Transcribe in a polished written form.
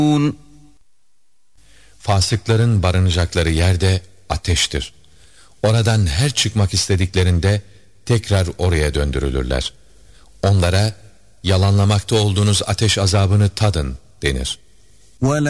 Fasıkların barınacakları yer de ateştir. Oradan her çıkmak istediklerinde tekrar oraya döndürülürler. Onlara yalanlamakta olduğunuz ateş azabını tadın denir.